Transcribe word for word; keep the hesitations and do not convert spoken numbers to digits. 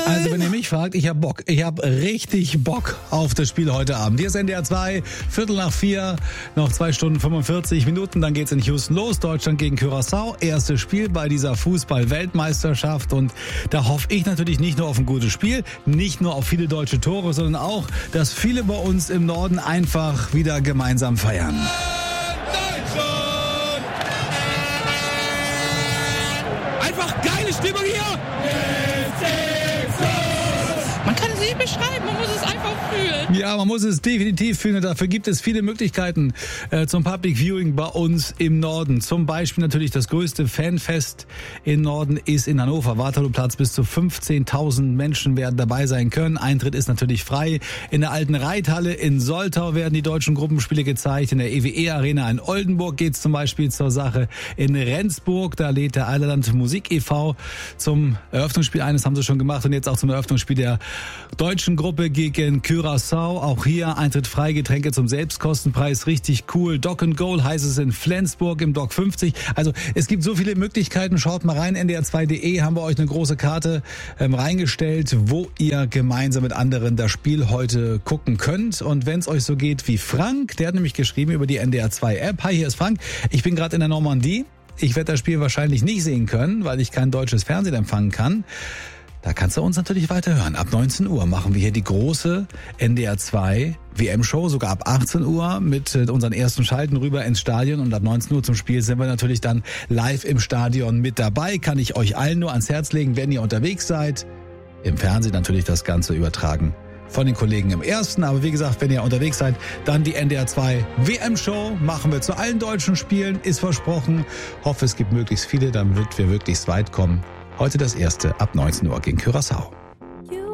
Also wenn ihr mich fragt, ich hab Bock. Ich hab richtig Bock auf das Spiel heute Abend. Hier ist N D R zwei, Viertel nach vier, noch zwei Stunden fünfundvierzig Minuten, dann geht's in Houston los. Deutschland gegen Curaçao. Erstes Spiel bei dieser Fußball-Weltmeisterschaft. Und da hoffe ich natürlich nicht nur auf ein gutes Spiel, nicht nur auf viele deutsche Tore, sondern auch, dass viele bei uns im Norden einfach wieder gemeinsam feiern. Deutschland! Einfach geile Stimmung hier! Man kann es nicht beschreiben, man muss es einfach fühlen. Ja, man muss es definitiv fühlen und dafür gibt es viele Möglichkeiten äh, zum Public Viewing bei uns im Norden. Zum Beispiel natürlich das größte Fanfest im Norden ist in Hannover. Waterlooplatz, bis zu fünfzehntausend Menschen werden dabei sein können. Eintritt ist natürlich frei. In der alten Reithalle in Soltau werden die deutschen Gruppenspiele gezeigt. In der E W E-Arena in Oldenburg geht es zum Beispiel zur Sache. In Rendsburg, da lädt der Eilerland Musik e V zum Eröffnungsspiel ein. Das haben sie schon gemacht und jetzt auch zum Eröffnungsspiel der deutschen Gruppe gegen Curaçao. Auch hier Eintritt frei, Getränke zum Selbstkostenpreis. Richtig cool. Dock and Goal heißt es in Flensburg im Dock fünfzig. Also es gibt so viele Möglichkeiten. Schaut mal rein. N D R zwei punkt de haben wir euch eine große Karte ähm, reingestellt, wo ihr gemeinsam mit anderen das Spiel heute gucken könnt. Und wenn es euch so geht wie Frank, der hat nämlich geschrieben über die N D R zwei App. Hi, hier ist Frank. Ich bin gerade in der Normandie. Ich werde das Spiel wahrscheinlich nicht sehen können, weil ich kein deutsches Fernsehen empfangen kann. Da kannst du uns natürlich weiterhören. Ab neunzehn Uhr machen wir hier die große N D R zwei W M-Show, sogar ab achtzehn Uhr mit unseren ersten Schalten rüber ins Stadion. Und ab neunzehn Uhr zum Spiel sind wir natürlich dann live im Stadion mit dabei. Kann ich euch allen nur ans Herz legen, wenn ihr unterwegs seid. Im Fernsehen natürlich das Ganze übertragen von den Kollegen im Ersten. Aber wie gesagt, wenn ihr unterwegs seid, dann die N D R zwei W M-Show machen wir zu allen deutschen Spielen, ist versprochen. Hoffe, es gibt möglichst viele, damit wir möglichst weit kommen. Heute das erste ab neunzehn Uhr gegen Curaçao.